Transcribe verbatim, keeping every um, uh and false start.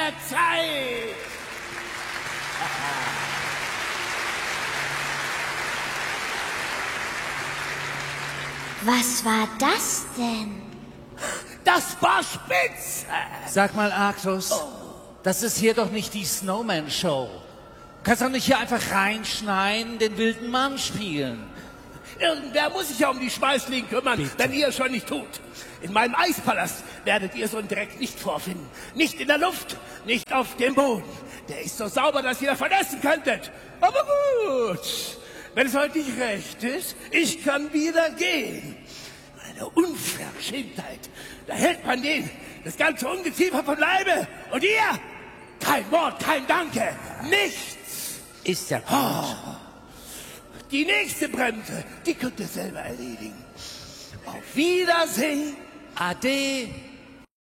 Zeit. Was war das denn? Das war spitze. Sag mal, Arctos, oh. das ist hier doch nicht die Snowman-Show. Du kannst doch nicht hier einfach reinschneien, den wilden Mann spielen. Irgendwer muss sich ja um die Schmeißlinge kümmern, Bitte. wenn ihr es schon nicht tut. In meinem Eispalast werdet ihr so einen Dreck nicht vorfinden. Nicht in der Luft, nicht auf dem Boden. Der ist so sauber, dass ihr davon essen könntet. Aber gut, wenn es heute nicht recht ist, ich kann wieder gehen. Eine Unverschämtheit. Da hält man den, das ganze Ungeziefer vom Leibe. Und ihr? Kein Wort, kein Danke, nichts. Ist ja gut. Oh. Die nächste Bremse, die könnt ihr selber erledigen. Auf Wiedersehen. Ade.